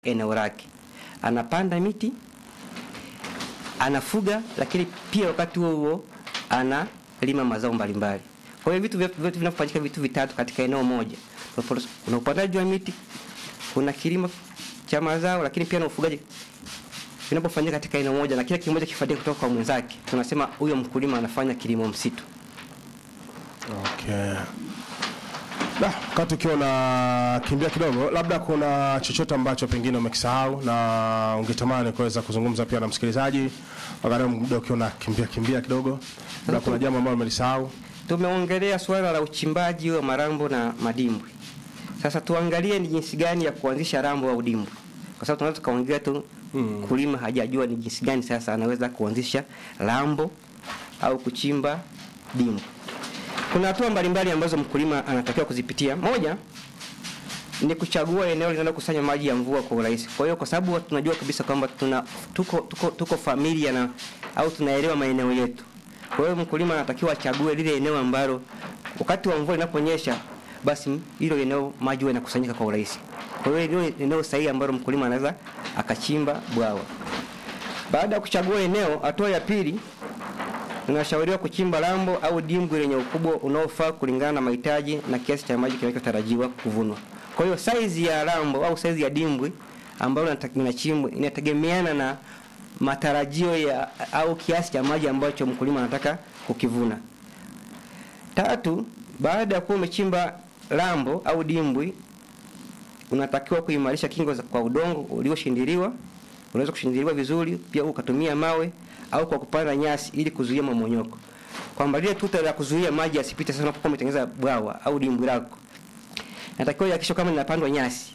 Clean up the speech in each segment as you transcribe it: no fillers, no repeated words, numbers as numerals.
eneo lake. Anapanda miti, anafuga, lakini pia wakati huo analima mazao mbalimbali. Kwa hiyo vitu vyote vinafanyika vitu vitatu katika eneo moja. Kuna upandaji wa miti, kuna kilimo cha mazao, lakini pia na ufugaji vinapofanyika katika eneo moja na kila kimoja kifaidika kutoka kwa mwenzake. Tunasema huyo mkulima anafanya kilimo msitu. Okay. Wakati ukiwa na kimbia kidogo, labda kuna chochote ambacho pengine umekisahau na ungetamani kuweza kuzungumza pia na msikilizaji, wakati muda ukiwa na kimbia kidogo, labda kuna jambo ambalo umelisahau. Tumeongelea swala la uchimbaji wa marambo na madimbwi. Sasa tuangalie ni jinsi gani ya kuanzisha rambo au dimbwi. Kwa sababu tunaweza kaongea tu kulima hajajua ni jinsi gani sasa anaweza kuanzisha rambo au kuchimba dimbwi. Kuna hatua mbalimbali ambazo mkulima anatakiwa kuzipitia. Moja ni kuchagua eneo linalo kusanya maji ya mvua kwa urahisi. Kwa hiyo kwa sababu tunajua kabisa kwamba tuko familia na au tunaelewa maeneo yetu. Kwa hiyo mkulima anatakiwa achague lile eneo ambalo wakati wa mvua inaponyesha basi hilo eneo maji yanakusanyika kwa urahisi. Kwa hiyo eneo sahihi ambalo mkulima anaweza akachimba bwawa. Baada ya kuchagua eneo, hatua ya pili tunashauriwa kuchimba rambo au dimbwi lenye ukubwa unaofaa kulingana na mahitaji na kiasi cha maji kinachotarajiwa kuvunwa. Kwa hiyo size ya rambo au size ya dimbwi ambalo linachimbwa inategemeana na matarajio ya au kiasi cha maji ambacho mkulima anataka kukivuna. Tatu, baada ya kuwa umechimba rambo au dimbwi, unatakiwa kuimarisha kingo kwa udongo ulioshindiliwa. Unaweza kushindiliwa vizuri, pia ukatumia mawe au kwa kupanda nyasi ili kuzuia mmomonyoko. Kwamba lile tuta la kuzuia maji yasipite sana unapokuwa umetengeneza bwawa au dimbwi lako. Natakiwa hakikisha kama linapandwa nyasi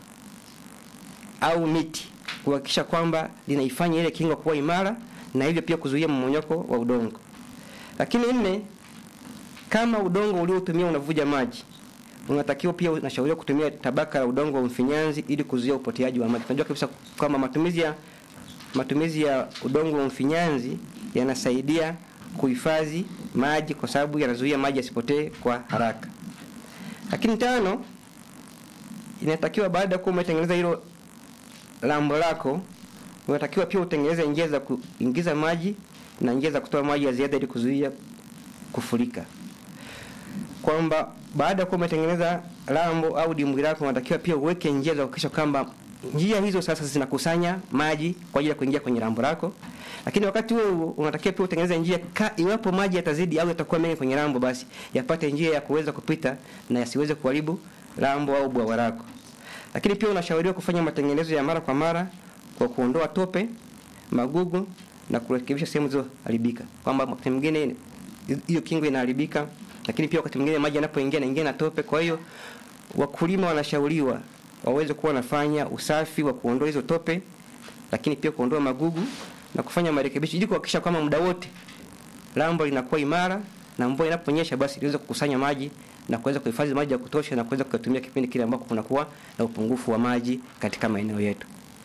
au miti, kuhakikisha kwamba linaifanya ile kingo kuwa imara na hivyo pia kuzuia mmomonyoko wa udongo. Lakini nne, kama udongo uliotumia unavuja maji, unatakiwa pia unashauriwa kutumia tabaka la udongo wa mfinyanzi ili kuzuia upoteaji wa maji. Tunajua kabisa kwamba matumizi ya udongo wa mfinyanzi yanasaidia kuhifadhi maji kwa sababu yanazuia maji yasipotee kwa haraka. Lakini tano, inatakiwa baada ya kuwa umetengeneza hilo rambo lako, unatakiwa pia utengeneze njia za kuingiza maji na njia za kutoa maji ya ziada ili kuzuia kufurika. Kwamba baada ya kuwa umetengeneza rambo au dimbwi lako, unatakiwa pia uweke njia za kuhakikisha kwamba njia hizo sasa zinakusanya maji kwa ajili ya kuingia kwenye rambo lako. Lakini wakati huo unatakiwa pia utengeneze njia iwapo maji yatazidi au yatakuwa mengi kwenye rambo, basi yapate njia ya kuweza kupita na yasiweze kuharibu rambo au bwawa lako. Lakini pia unashauriwa kufanya matengenezo ya mara kwa mara kwa kuondoa tope, magugu na kurekebisha sehemu zilizoharibika. Kwamba wakati mwingine hiyo kingo inaharibika, lakini pia wakati mwingine maji yanapoingia na tope. Kwa hiyo wakulima wanashauriwa waweze kuwa wanafanya usafi wa kuondoa hizo tope, lakini pia kuondoa magugu na kufanya marekebisho ili kuhakikisha kwamba muda wote rambo linakuwa imara na mvua inaponyesha basi liweze kukusanya maji na kuweza kuhifadhi maji ya kutosha na kuweza kutumia kipindi kile ambako kunakuwa na upungufu wa maji katika maeneo yetu.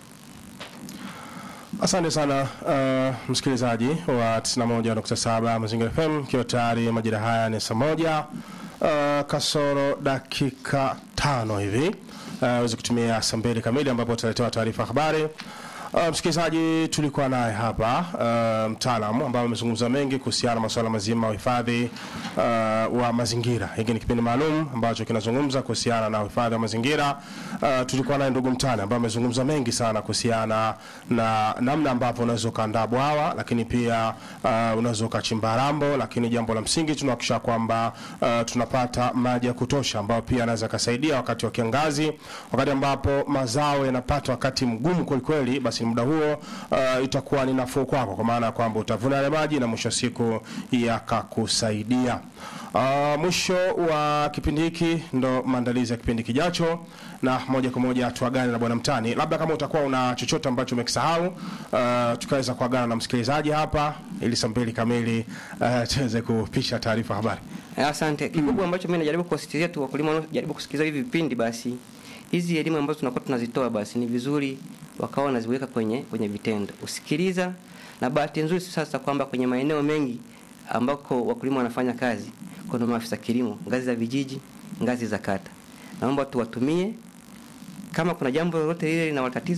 Asante sana msikilizaji wa 91.7 Mazingira FM. Kio tayari majira haya ni saa 1 kasoro dakika 5 hivi. Uweze kutumia saa 2 kamili ambapo tutaletewa taarifa habari. Msikilizaji, tulikuwa naye hapa mtaalamu ambaye amezungumza mengi kuhusiana na masuala mazima ya uhifadhi wa mazingira. Hiki ni kipindi maalum ambacho kinazungumza kuhusiana na uhifadhi wa mazingira. Tulikuwa naye ndugu Mtani ambaye amezungumza mengi sana kuhusiana na namna ambavyo unaweza kuandaa bwawa, lakini pia unaweza kuchimba rambo, lakini jambo la msingi tunahakikisha kwamba tunapata maji ya kutosha ambayo pia anaweza kusaidia wakati wa kiangazi, wakati ambapo mazao yanapata wakati mgumu kweli, basi muda huo itakuwa ni nafuu kwako, kwa maana kwamba utavuna ile maji na mwisho siku yakakusaidia. Mwisho wa kipindi hiki ndo maandalizi ya kipindi kijacho, na moja kwa moja tuagane na bwana Mtani. Labda kama utakuwa una chochote ambacho umekisahau, tukaweza kuagana na msikilizaji hapa ili saa 2 kamili tuweze kupisha taarifa habari. Asante. Kikubwa ambacho mimi najaribu kuwasisitizia tu wakulima wanajaribu kusikiliza hivi vipindi, basi hizi elimu ambazo tunakuwa tunazitoa basi ni vizuri wakawa wanaziweka kwenye vitendo. Usikiliza, na bahati nzuri sasa kwamba kwenye maeneo mengi ambako wakulima wanafanya kazi kuna maafisa kilimo ngazi za vijiji, ngazi za kata. Naomba tuwatumie kama kuna jambo lolote lile linawatatiza